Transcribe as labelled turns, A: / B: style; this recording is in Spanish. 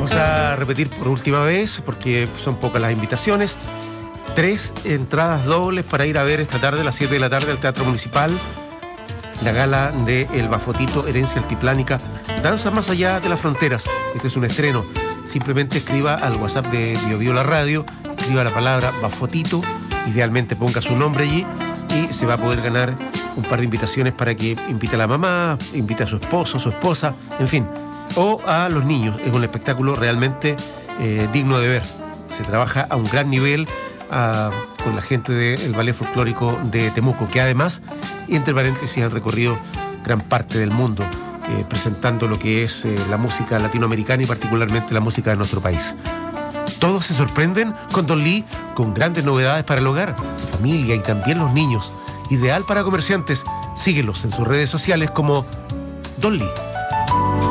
A: Vamos a repetir por última vez, porque son pocas las invitaciones. 3 entradas dobles para ir a ver esta tarde, a las 7 de la tarde, al Teatro Municipal, la gala de El Bafotito, Herencia Altiplánica, Danza Más Allá de las Fronteras. Este es un estreno. Simplemente escriba al WhatsApp de Bio Bio La Radio, escriba la palabra Bafotito, idealmente ponga su nombre allí y se va a poder ganar un par de invitaciones para que invite a la mamá, invite a su esposo, su esposa, en fin, o a los niños. Es un espectáculo realmente digno de ver. Se trabaja a un gran nivel con la gente del Ballet Folclórico de Temuco, que además, entre paréntesis, han recorrido gran parte del mundo presentando lo que es la música latinoamericana y particularmente la música de nuestro país. Todos se sorprenden con Don Lee, con grandes novedades para el hogar, la familia y también los niños. Ideal para comerciantes. Síguelos en sus redes sociales como Don Lee.